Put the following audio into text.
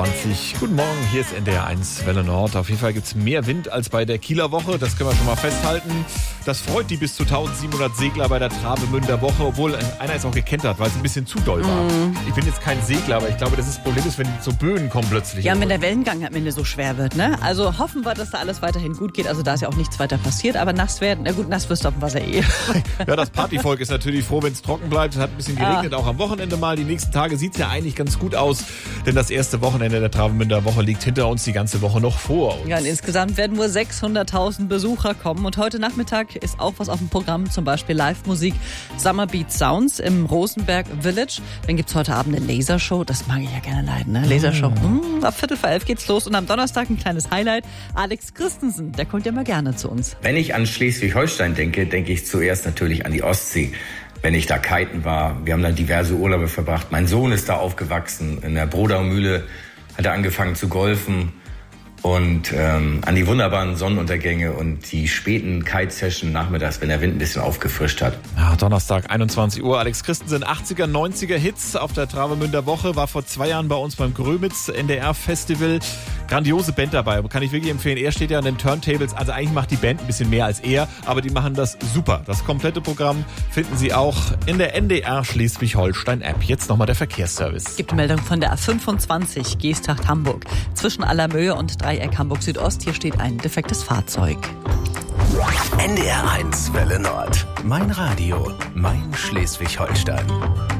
21. Guten Morgen, hier ist NDR 1 Welle Nord. Auf jeden Fall gibt es mehr Wind als bei der Kieler Woche, das können wir schon mal festhalten. Das freut die bis zu 1700 Segler bei der Travemünder Woche, obwohl einer ist auch gekentert, weil es ein bisschen zu doll war. Ich bin jetzt kein Segler, aber ich glaube, das Problem ist, wenn so Böen kommen plötzlich. Ja, wenn der Wellengang am Ende so schwer wird, ne? Also hoffen wir, dass da alles weiterhin gut geht. Also da ist ja auch nichts weiter passiert, aber nass werden, na gut, nass wirst du auf dem Wasser eh. Ja, das Partyvolk ist natürlich froh, wenn es trocken bleibt. Es hat ein bisschen geregnet, auch am Wochenende mal. Die nächsten Tage sieht es ja eigentlich ganz gut aus, denn das erste Wochenende der Travemünder Woche liegt hinter uns, die ganze Woche noch vor uns. Ja, und insgesamt werden nur 600.000 Besucher kommen. Und heute Nachmittag ist auch was auf dem Programm, zum Beispiel Live-Musik Summer Beat Sounds im Rosenberg Village. Dann gibt's heute Abend eine Lasershow, das mag ich ja gerne leiden, ne? Lasershow. Ab 11:45 geht's los und am Donnerstag ein kleines Highlight. Alex Christensen, der kommt ja mal gerne zu uns. Wenn ich an Schleswig-Holstein denke, denke ich zuerst natürlich an die Ostsee. Wenn ich da kiten war, wir haben da diverse Urlaube verbracht. Mein Sohn ist da aufgewachsen, in der Brodau-Mühle hat er angefangen zu golfen. Und an die wunderbaren Sonnenuntergänge und die späten Kite-Session nachmittags, wenn der Wind ein bisschen aufgefrischt hat. Ja, Donnerstag, 21 Uhr. Alex Christensen, 80er, 90er Hits auf der Travemünder Woche, war vor 2 Jahren bei uns beim Grömitz NDR-Festival. Grandiose Band dabei, kann ich wirklich empfehlen. Er steht ja an den Turntables, also eigentlich macht die Band ein bisschen mehr als er, aber die machen das super. Das komplette Programm finden Sie auch in der NDR Schleswig-Holstein-App. Jetzt nochmal der Verkehrsservice. Gibt Meldung von der A25 Geesthacht Hamburg. Zwischen Allermöhe und Dreieck Hamburg Südost. Hier steht ein defektes Fahrzeug. NDR 1 Welle Nord. Mein Radio, mein Schleswig-Holstein.